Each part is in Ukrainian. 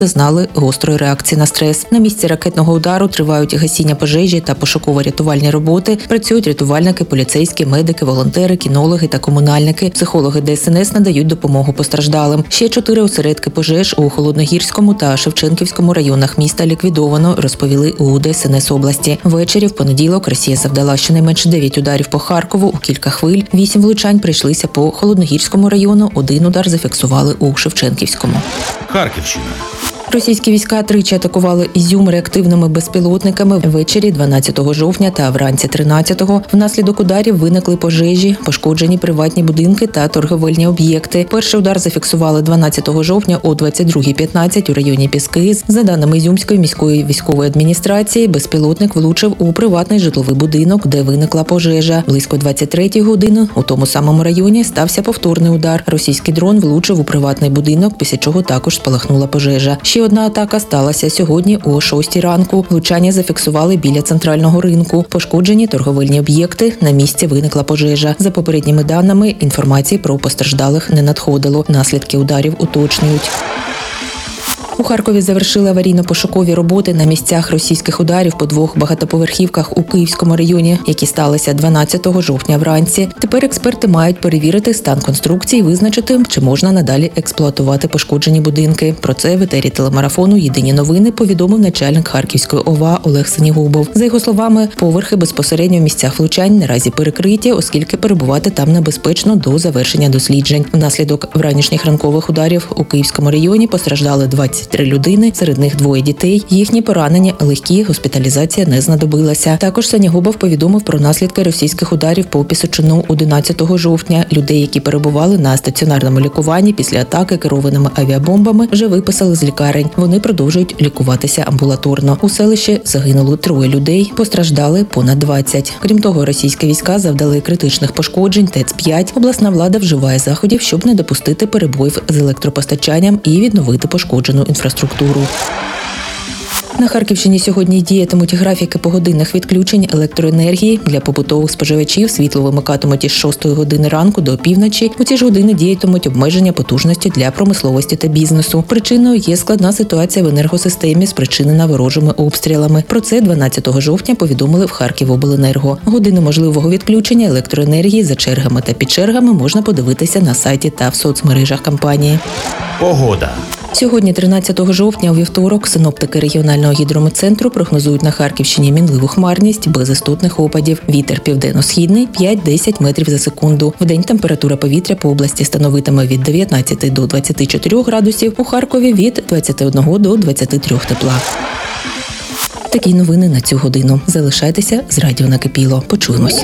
зазнали гострої реакції на стрес. На місці ракетного удару тривають гасіння пожежі та пошуково-рятувальні роботи. Працюють рятувальники, поліцейські, медики, волонтери, кінологи та комунальники. Психологи ДСНС надають допомогу постраждалим. Ще 4 осередки пожеж у Холодногірському та Шевченківському районах міста ліквідовано, розповіли у ДСНС області. Ввечері в понеділок Росія завдала щонайменше 9 ударів по Харкову у кілька хвиль. 8 влучань прийшлися по Холодногірському району, 1 удар зафіксували у Шевченківському. Харківщина. Російські війська тричі атакували Ізюм реактивними безпілотниками ввечері 12 жовтня та вранці 13-го. Внаслідок ударів виникли пожежі, пошкоджені приватні будинки та торговельні об'єкти. Перший удар зафіксували 12 жовтня о 22:15 у районі Піски. За даними Ізюмської міської військової адміністрації, безпілотник влучив у приватний житловий будинок, де виникла пожежа. Близько 23-ї години у тому самому районі стався повторний удар. Російський дрон влучив у приватний будинок, після чого також спалахнула пожежа. Ще одна атака сталася сьогодні о 6-й ранку. Влучання зафіксували біля центрального ринку. Пошкоджені торговельні об'єкти. На місці виникла пожежа. За попередніми даними, інформації про постраждалих не надходило. Наслідки ударів уточнюють. У Харкові завершили аварійно-пошукові роботи на місцях російських ударів по 2 багатоповерхівках у Київському районі, які сталися 12 жовтня вранці. Тепер експерти мають перевірити стан конструкції і визначити, чи можна надалі експлуатувати пошкоджені будинки. Про це в етері телемарафону «Єдині новини» повідомив начальник Харківської ОВА Олег Синігубов. За його словами, поверхи безпосередньо в місцях влучань наразі перекриті, оскільки перебувати там небезпечно до завершення досліджень. Внаслідок вранішніх ранкових ударів у Київському районі постраждали 23 людини, серед них 2 дітей. Їхні поранення легкі, госпіталізація не знадобилася. Також Синігубов повідомив про наслідки російських ударів по Пісочину 11 жовтня. Людей, які перебували на стаціонарному лікуванні після атаки керованими авіабомбами, вже виписали з лікарень. Вони продовжують лікуватися амбулаторно. У селищі загинуло 3 людей, постраждали понад 20. Крім того, російські війська завдали критичних пошкоджень ТЕЦ-5. Обласна влада вживає заходів, щоб не допустити перебоїв з електропостачанням і відновити пошкоджену інфраструктуру. На Харківщині сьогодні діятимуть графіки погодинних відключень електроенергії. Для побутових споживачів світло вимикатимуть із 6 години ранку до опівночі. У ці ж години діятимуть обмеження потужності для промисловості та бізнесу. Причиною є складна ситуація в енергосистемі, спричинена ворожими обстрілами. Про це 12 жовтня повідомили в Харківобленерго. Години можливого відключення електроенергії за чергами та підчергами можна подивитися на сайті та в соцмережах компанії. Погода. Сьогодні, 13 жовтня, у вівторок, синоптики регіонального гідрометцентру прогнозують на Харківщині мінливу хмарність без істотних опадів. Вітер південно-східний 5-10 метрів за секунду. Вдень температура повітря по області становитиме від 19 до 24 градусів, у Харкові від 21 до 23 тепла. Такі новини на цю годину. Залишайтеся з радіо Накипіло. Почуємось.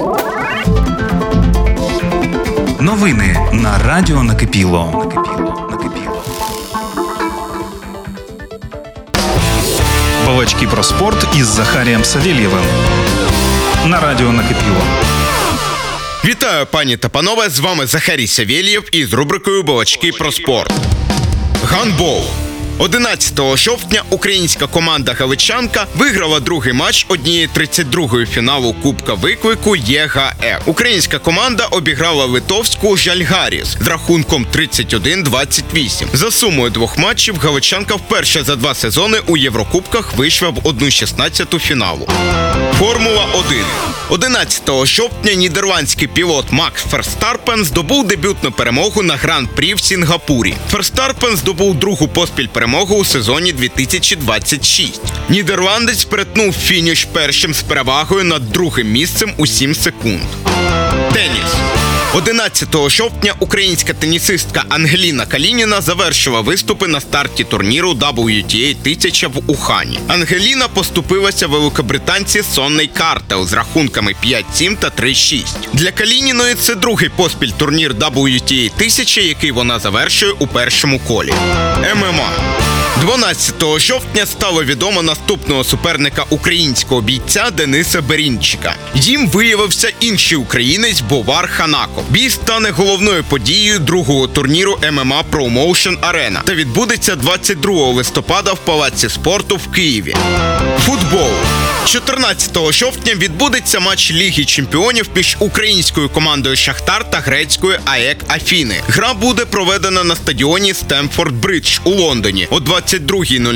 Новини на радіо Накипіло. Балачки про спорт із Захарієм Савєлєвим на радіо Накипіло. Вітаю, пані та панове, з вами Захарій Савєлєв із рубрикою «Балачки про спорт». Гандбол. 11 жовтня українська команда «Галичанка» виграла другий матч 1/32 фіналу Кубка виклику ЄГФ. Українська команда обіграла литовську «Жальгаріс» з рахунком 31-28. За сумою 2 матчів галичанка вперше за 2 сезони у Єврокубках вийшла в 1/16 фіналу. Формула-1. 11 жовтня нідерландський пілот Макс Ферстаппен здобув дебютну перемогу на Гран-прі в Сінгапурі. Ферстаппен здобув другу поспіль перемогу у сезоні 2026. Нідерландець перетнув фініш першим з перевагою над другим місцем у 7 секунд. Теніс. 11 жовтня українська тенісистка Ангеліна Калініна завершила виступи на старті турніру WTA 1000 в Ухані. Ангеліна поступилася великобританці Сонній Картел з рахунками 5-7 та 3-6. Для Калініної це другий поспіль турнір WTA 1000, який вона завершує у першому колі. ММА. 12 жовтня стало відомо наступного суперника українського бійця Дениса Берінчика. Їм виявився інший українець Бовар Ханако. Бій стане головною подією другого турніру ММА Promotion Arena та відбудеться 22 листопада в Палаці спорту в Києві. Футбол. 14 жовтня відбудеться матч Ліги Чемпіонів між українською командою «Шахтар» та грецькою АЕК Афіни. Гра буде проведена на стадіоні Стемфорд Бридж у Лондоні о 22:00